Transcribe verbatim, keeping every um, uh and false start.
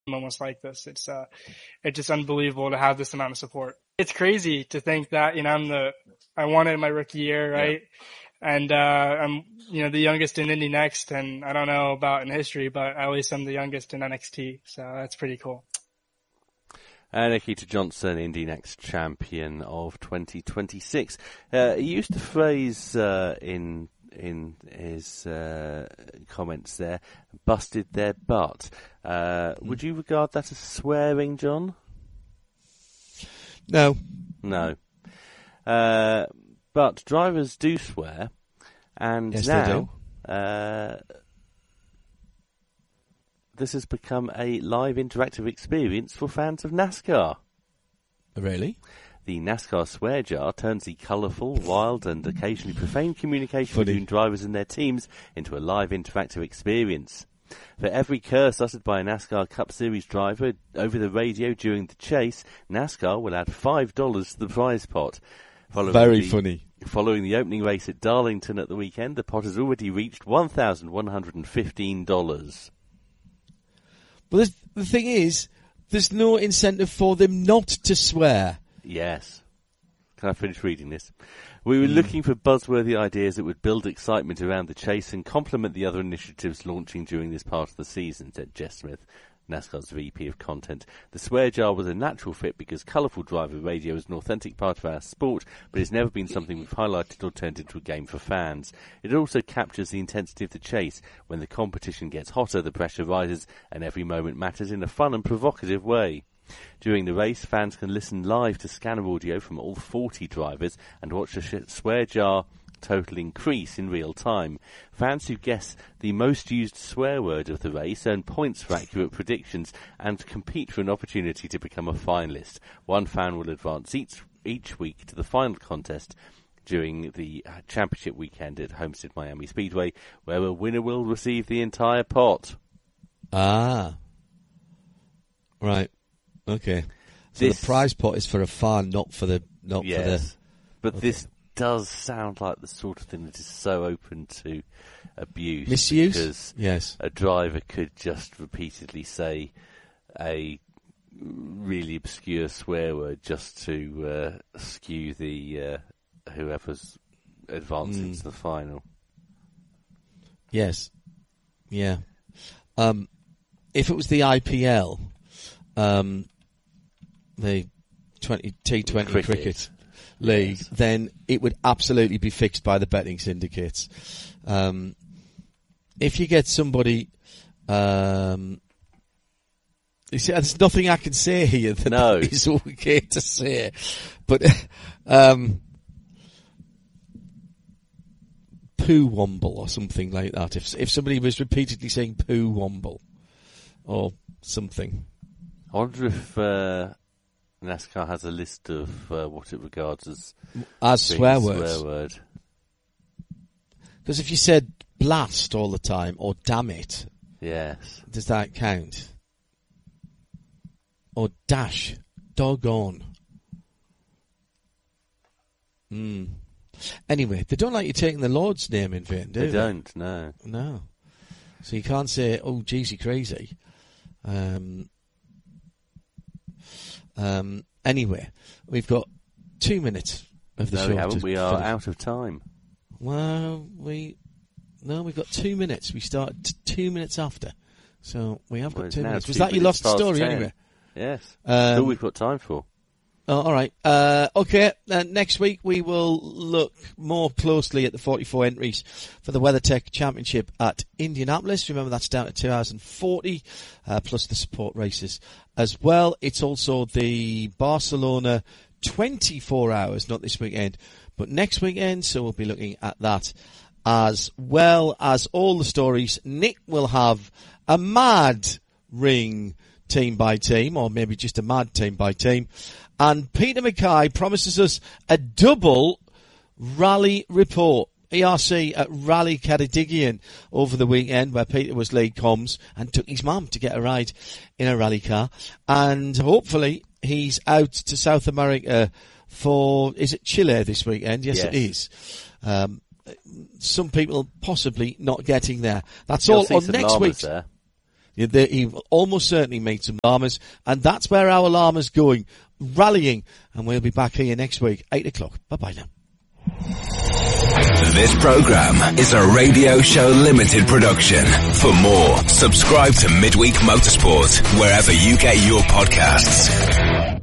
almost like this. It's uh, it's just unbelievable to have this amount of support. It's crazy to think that, you know, I'm the, I won it in my rookie year, right? Yeah. And, uh, I'm, you know, the youngest in Indy Next, and I don't know about in history, but at least I'm the youngest in N X T. So that's pretty cool. Uh, Nikita Johnson, Indy Next champion of twenty twenty-six. Uh, he used to phrase, uh, in, in his, uh, comments there, busted their butt. Uh, mm. Would you regard that as swearing, John? No. No. Uh, but drivers do swear, and yes, now, they do. Uh, this has become a live interactive experience for fans of NASCAR. Really? The NASCAR swear jar turns the colourful, wild and occasionally profane communication Funny. between drivers and their teams into a live interactive experience. For every curse uttered by a NASCAR Cup Series driver over the radio during the chase, NASCAR will add five dollars to the prize pot. Following Very the, funny. Following the opening race at Darlington at the weekend, the pot has already reached one thousand one hundred fifteen dollars. Well, the thing is, there's no incentive for them not to swear. Yes. Can I finish reading this? We were mm. looking for buzzworthy ideas that would build excitement around the chase and complement the other initiatives launching during this part of the season, said Jess Smith, NASCAR's V P of Content. The swear jar was a natural fit because colourful driver radio is an authentic part of our sport, but it's never been something we've highlighted or turned into a game for fans. It also captures the intensity of the chase. When the competition gets hotter, the pressure rises, and every moment matters in a fun and provocative way. During the race, fans can listen live to scanner audio from all forty drivers and watch the sh- swear jar total increase in real time. Fans who guess the most used swear word of the race earn points for accurate predictions and compete for an opportunity to become a finalist. One fan will advance each each week to the final contest during the championship weekend at Homestead Miami Speedway, where a winner will receive the entire pot. Ah. Right. Okay. So this, the prize pot is for a fan, not for the not yes, for the. But okay. This does sound like the sort of thing that is so open to abuse, misuse. Because yes, a driver could just repeatedly say a really obscure swear word just to uh, skew the uh, whoever's advancing mm. to the final. Yes. Yeah. Um, if it was the I P L. Um, the twenty T twenty cricket, cricket league, yes. Then it would absolutely be fixed by the betting syndicates. Um, if you get somebody, um, you see, there's nothing I can say here that no. is okay to say, but um, poo womble or something like that. If if somebody was repeatedly saying poo womble or something. I wonder if uh, NASCAR has a list of uh, what it regards as as swear words. Swear word. Because if you said blast all the time or damn it, yes, does that count? Or dash, doggone. Hmm. Anyway, they don't like you taking the Lord's name in vain, do they? They don't. No. No. So you can't say, "Oh, geez, you crazy." Um. Um, anyway, we've got two minutes of the no, show. We haven't. We are finish. out of time. Well, we no, we've got two minutes. We start t- two minutes after, so we have got well, two minutes. Was two that your lost story ten. anyway? Yes. Um, That's all we've got time for. Oh, all right. Uh, okay. Uh, next week we will look more closely at the forty-four entries for the WeatherTech Championship at Indianapolis. Remember, that's down to two hours and forty, uh, plus the support races as well. It's also the Barcelona twenty-four hours, not this weekend, but next weekend. So we'll be looking at that as well as all the stories. Nick will have a mad ring team by team, or maybe just a mad team by team. And Peter Mackay promises us a double rally report. E R C at Rally Ceredigion over the weekend, where Peter was lead comms and took his mum to get a ride in a rally car. And hopefully he's out to South America for, is it Chile this weekend? Yes, yes. it is. Um, some people possibly not getting there. That's You'll all see on some next week. There. He will almost certainly meet some llamas, and that's where our llama's going, rallying, and we'll be back here next week, eight o'clock. Bye-bye now. This program is a Radio Show Limited production. For more, subscribe to Midweek Motorsport wherever you get your podcasts.